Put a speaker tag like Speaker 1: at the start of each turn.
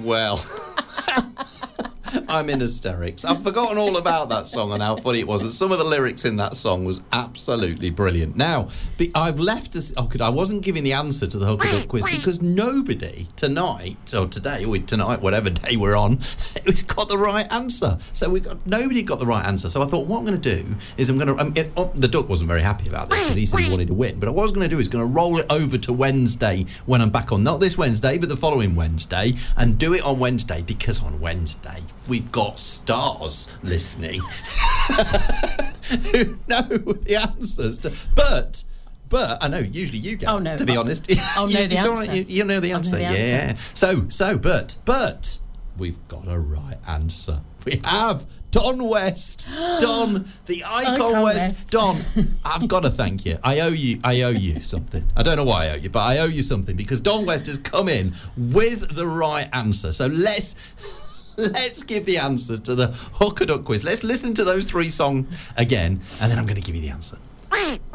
Speaker 1: Well, I'm in hysterics. I've forgotten all about that song and how funny it was. And some of the lyrics in that song was absolutely brilliant. Now, I've left this... I wasn't giving the answer to the Hook It Up quiz because nobody tonight, or today, or tonight, whatever day we're on, has got the right answer. So nobody got the right answer. So I thought, what I'm going to do is I'm going to... the Duck wasn't very happy about this because he said he wanted to win. But what I was going to do is going to roll it over to Wednesday when I'm back on. Not this Wednesday, but the following Wednesday. And do it on Wednesday because on Wednesday... we've got stars listening who know the answers to, but I know usually you get. Oh no! To be honest,
Speaker 2: I'll know the answer.
Speaker 1: Right, you know the answer. Yeah. So, but we've got a right answer. We have Don West, Don, the Icon West, Don. I've got to thank you. I owe you something. I don't know why I owe you, but I owe you something because Don West has come in with the right answer. So Let's give the answer to the Hook It Up quiz. Let's listen to those 3 songs again, and then I'm going to give you the answer.